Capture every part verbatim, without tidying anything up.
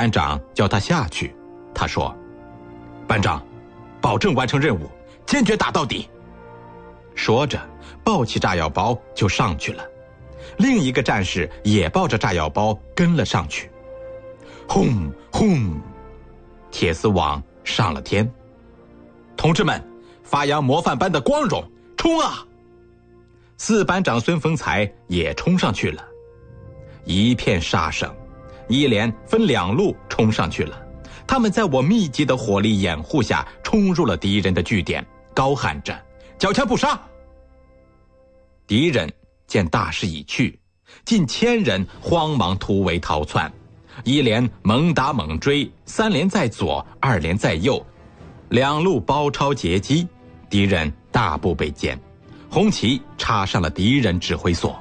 班长叫他下去，他说：班长，保证完成任务，坚决打到底。说着抱起炸药包就上去了，另一个战士也抱着炸药包跟了上去。轰轰，铁丝网上了天。同志们，发扬模范班的光荣，冲啊！四班长孙丰才也冲上去了。一片杀声，一连分两路冲上去了。他们在我密集的火力掩护下冲入了敌人的据点，高喊着缴枪不杀。敌人见大势已去，近千人慌忙突围逃窜，一连猛打猛追，三连在左，二连在右，两路包抄截击，敌人大步被歼，红旗插上了敌人指挥所。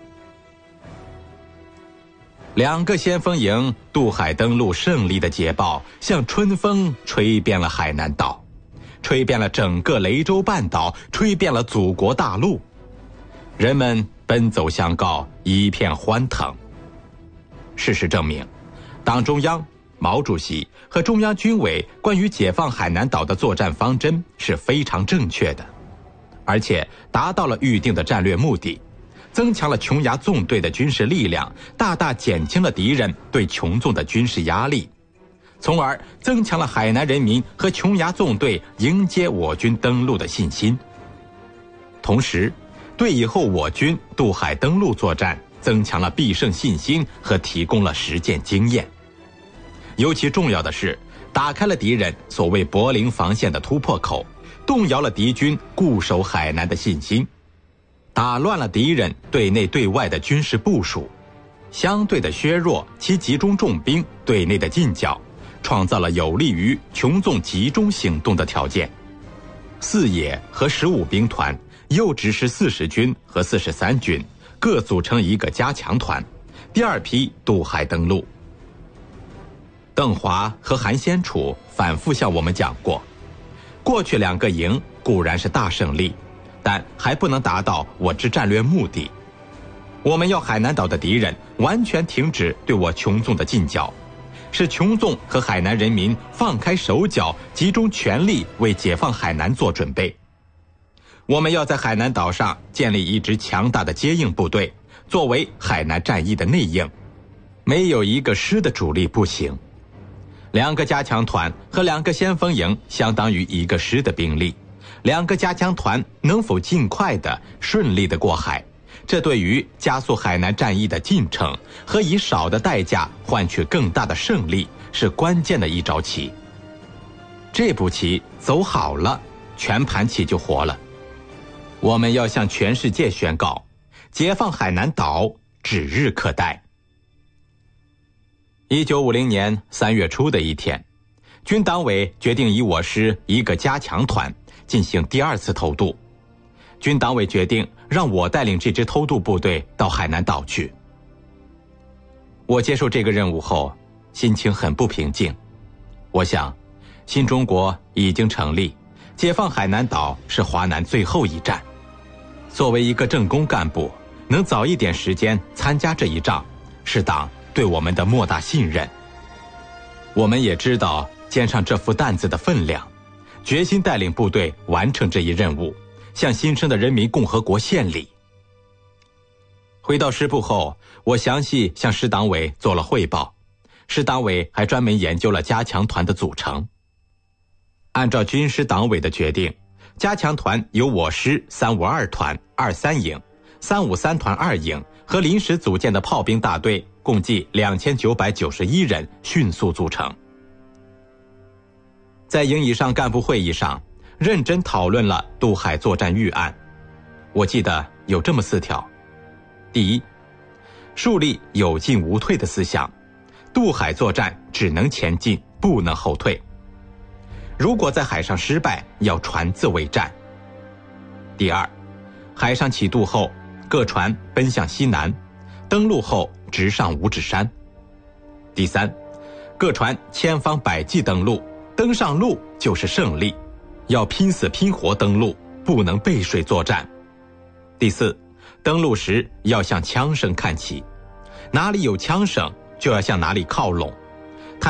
两个先锋营渡海登陆胜利的捷报像春风吹遍了海南岛，吹遍了整个雷州半岛，吹遍了祖国大陆。人们奔走相告，一片欢腾。事实证明，党中央、毛主席和中央军委关于解放海南岛的作战方针是非常正确的，而且达到了预定的战略目的，增强了琼崖纵队的军事力量，大大减轻了敌人对琼纵的军事压力，从而增强了海南人民和琼崖纵队迎接我军登陆的信心。同时，对以后我军渡海登陆作战增强了必胜信心和提供了实践经验。尤其重要的是，打开了敌人所谓柏林防线的突破口，动摇了敌军固守海南的信心，打乱了敌人对内对外的军事部署，相对的削弱其集中重兵对内的进剿，创造了有利于琼纵集中行动的条件。四野和十五兵团又指示四十军和四十三军各组成一个加强团，第二批渡海登陆。邓华和韩先楚反复向我们讲过，过去两个营固然是大胜利，但还不能达到我之战略目的。我们要海南岛的敌人完全停止对我琼纵的进剿，使琼纵和海南人民放开手脚，集中全力为解放海南做准备。我们要在海南岛上建立一支强大的接应部队，作为海南战役的内应，没有一个师的主力不行。两个加强团和两个先锋营相当于一个师的兵力，两个加强团能否尽快的顺利的过海，这对于加速海南战役的进程和以少的代价换取更大的胜利是关键的一招棋。这步棋走好了，全盘棋就活了。我们要向全世界宣告，解放海南岛指日可待。一九五零年三月初的一天，军党委决定以我师一个加强团进行第二次偷渡。军党委决定让我带领这支偷渡部队到海南岛去。我接受这个任务后，心情很不平静。我想，新中国已经成立，解放海南岛是华南最后一战。作为一个政工干部，能早一点时间参加这一仗，是党对我们的莫大信任。我们也知道肩上这副担子的分量，决心带领部队完成这一任务，向新生的人民共和国献礼。回到师部后，我详细向师党委做了汇报，师党委还专门研究了加强团的组成。按照军师党委的决定，加强团由我师三五二团二三营、三五三团二营和临时组建的炮兵大队共计两千九百九十一人迅速组成。在营以上干部会议上，认真讨论了渡海作战预案。我记得有这么四条：第一，树立有进无退的思想，渡海作战只能前进，不能后退。如果在海上失败，要船自卫战。第二，海上起渡后，各船奔向西南，登陆后直上五指山。第三，各船千方百计登陆，登上陆就是胜利，要拼死拼活登陆，不能背水作战。第四，登陆时要向枪声看齐，哪里有枪声就要向哪里靠拢，